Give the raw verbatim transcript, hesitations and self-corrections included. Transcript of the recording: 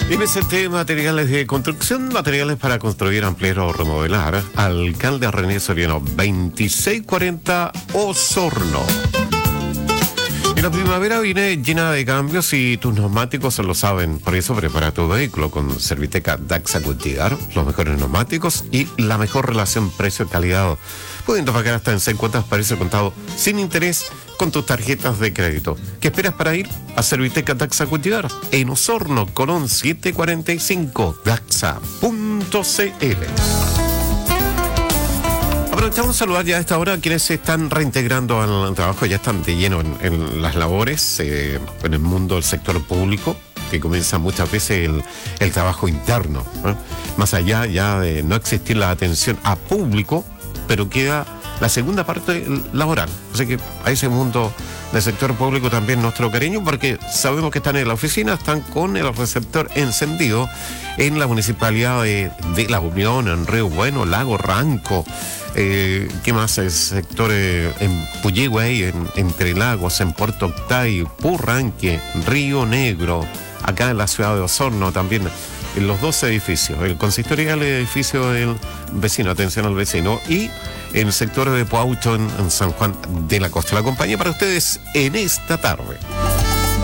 En ese tema, materiales de construcción, materiales para construir, ampliar o remodelar. Alcalde René Soriano, veintiséis cuarenta Osorno. Y la primavera viene llena de cambios y tus neumáticos lo saben. Por eso prepara tu vehículo con Serviteca Daxa Gutierrez, los mejores neumáticos y la mejor relación precio-calidad. Pudiendo pagar hasta en seis cuotas para ese contado sin interés con tus tarjetas de crédito. ¿Qué esperas para ir a Serviteca Daxa Gutierrez? En Osorno, Colón setecientos cuarenta y cinco, daxa punto c l. Aprovechamos a saludar ya a esta hora a quienes se están reintegrando al trabajo, ya están de lleno en, en las labores, eh, en el mundo del sector público, que comienza muchas veces el, el trabajo interno, ¿eh? Más allá ya de no existir la atención a público, pero queda la segunda parte laboral. Así que a ese mundo del sector público también nuestro cariño, porque sabemos que están en la oficina, están con el receptor encendido en la municipalidad de, de La Unión, en Río Bueno, Lago Ranco, eh, ¿qué más? El sector eh, en Puyehue, en Entre Lagos, en Puerto Octay, Purranque, Río Negro, acá en la ciudad de Osorno también, en los dos edificios, el consistorial, el edificio del vecino, atención al vecino, y en el sector de Puaucho, en, en San Juan de la Costa. La compañía para ustedes en esta tarde.